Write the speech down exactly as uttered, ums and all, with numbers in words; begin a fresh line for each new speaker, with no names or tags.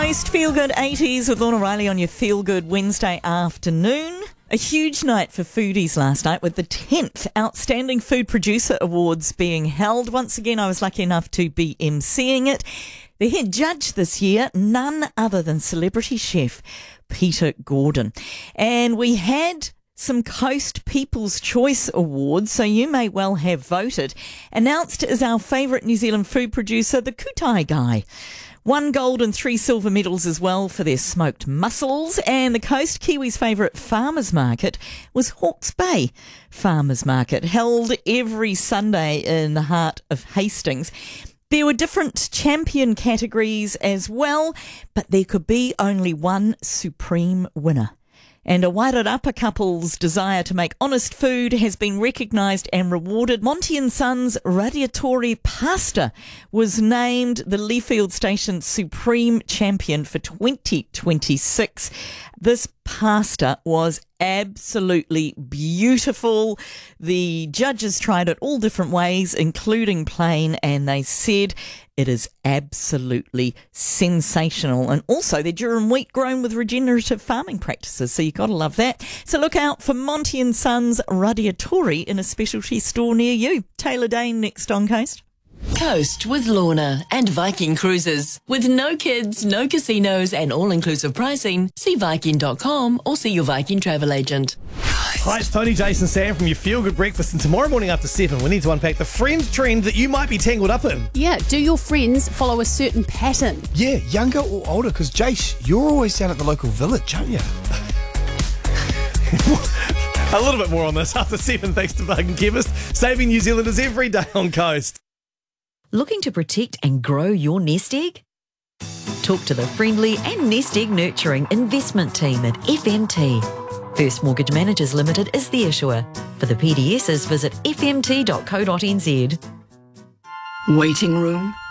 Coast Feel Good eighties with Lorna Riley on your Feel Good Wednesday afternoon. A huge night for foodies last night with the tenth Outstanding Food Producer Awards being held. Once again, I was lucky enough to be emceeing it. The head judge this year, none other than celebrity chef Peter Gordon. And we had some Coast People's Choice Awards, so you may well have voted. Announced as our favourite New Zealand food producer, the Kutai Guy. One gold and three silver medals as well for their smoked mussels. And the Coast Kiwis' favourite farmers market was Hawke's Bay Farmers Market, held every Sunday in the heart of Hastings. There were different champion categories as well, but there could be only one supreme winner. And a Wairarapa couple's desire to make honest food has been recognised and rewarded. Monty and Sons Radiatori Pasta was named the Leafield Station Supreme Champion for twenty twenty-six. This pasta was absolutely beautiful. The judges tried it all different ways, including plain, and they said it is absolutely sensational. And also, they're durum wheat grown with regenerative farming practices, so you've got to love that. So look out for Monty and Sons Radiatori in a specialty store near you. Taylor Dane next on Coast.
Coast with Lorna and Viking Cruises. With no kids, no casinos and all-inclusive pricing, see Viking dot com or see your Viking travel agent.
Hi, it's Tony, Jason, Sam from your Feel Good Breakfast, and tomorrow morning after seven we need to unpack the friend trend that you might be tangled up in.
Yeah, do your friends follow a certain pattern?
Yeah, younger or older, because Jace, you're always down at the local village, aren't you?
A little bit more on this after seven, thanks to Bargain Chemist, saving New Zealanders every day on Coast.
Looking to protect and grow your nest egg? Talk to the friendly and nest egg nurturing investment team at F M T. First Mortgage Managers Limited is the issuer. For the P D Ss, visit f m t dot co dot n z.
Waiting room,